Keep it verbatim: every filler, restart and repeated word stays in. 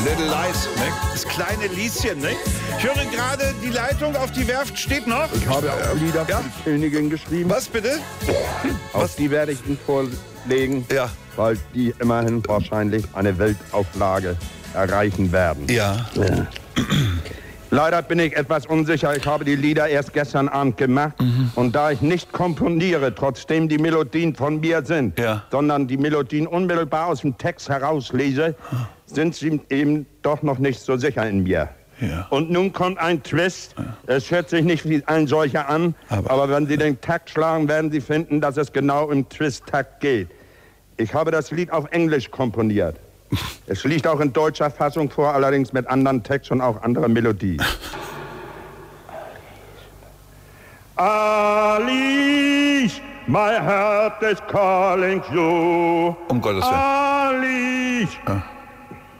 Little Lies, ne? Das kleine Lieschen, ne? Ich höre gerade, die Leitung auf die Werft steht noch. Ich habe auch Lieder Ja. für die Königin geschrieben. Was bitte? Auch die werde ich Ihnen vorlegen, Ja. weil die immerhin wahrscheinlich eine Weltauflage erreichen werden. Ja. Ja. Leider bin ich etwas unsicher. Ich habe die Lieder erst gestern Abend gemacht. Mhm. Und da ich nicht komponiere, trotzdem die Melodien von mir sind, Ja. sondern die Melodien unmittelbar aus dem Text herauslese, sind sie eben doch noch nicht so sicher in mir. Ja. Und nun kommt ein Twist. Es hört sich nicht wie ein solcher an, Aber- aber wenn Sie den Takt schlagen, werden Sie finden, dass es genau im Twist-Takt geht. Ich habe das Lied auf Englisch komponiert. Es liegt auch in deutscher Fassung vor, allerdings mit anderen Text und auch anderer Melodie. Alice, my heart is calling you. Um Gottes Willen. Alice, Ja.